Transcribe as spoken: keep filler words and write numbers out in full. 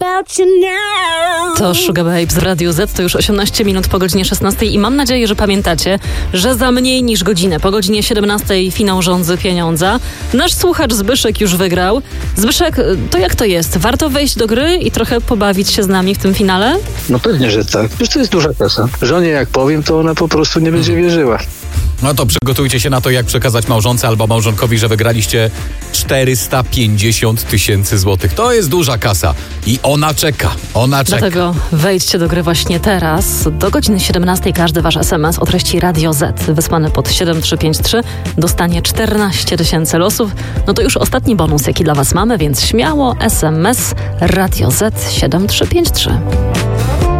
To Sugar Babe z Radio Z, to już osiemnaście minut po godzinie szesnastej i mam nadzieję, że pamiętacie, że za mniej niż godzinę, po godzinie siedemnastej finał Rządzy Pieniądza. Nasz słuchacz Zbyszek już wygrał. Zbyszek, to jak to jest? Warto wejść do gry i trochę pobawić się z nami w tym finale? No pewnie, że tak. Wiesz, to jest duża kasa. Żonie jak powiem, to ona po prostu nie będzie wierzyła. No to przygotujcie się na to, jak przekazać małżonce albo małżonkowi, że wygraliście czterysta pięćdziesiąt tysięcy złotych. To jest duża kasa i ona czeka, ona czeka. Dlatego wejdźcie do gry właśnie teraz. Do godziny siedemnastej każdy wasz es em es o treści Radio Z wysłany pod siedem trzy pięć trzy dostanie czternaście tysięcy losów. No to już ostatni bonus, jaki dla was mamy, więc śmiało es em es Radio Z siedem trzy pięć trzy.